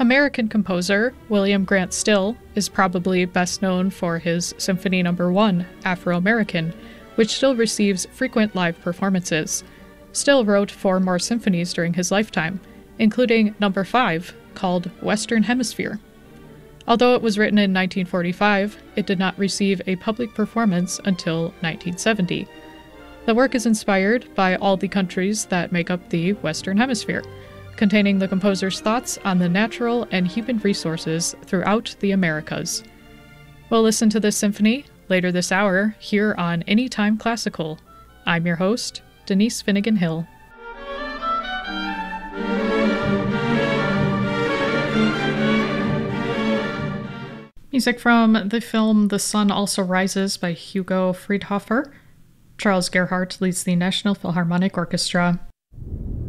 American composer William Grant Still is probably best known for his Symphony No. 1, Afro-American, which still receives frequent live performances. Still wrote 4 more symphonies during his lifetime, including No. 5, called Western Hemisphere. Although it was written in 1945, it did not receive a public performance until 1970. The work is inspired by all the countries that make up the Western Hemisphere, containing the composer's thoughts on the natural and human resources throughout the Americas. We'll listen to this symphony later this hour here on Anytime Classical. I'm your host, Denise Finnegan Hill. Music from the film The Sun Also Rises by Hugo Friedhofer. Charles Gerhardt leads the National Philharmonic Orchestra.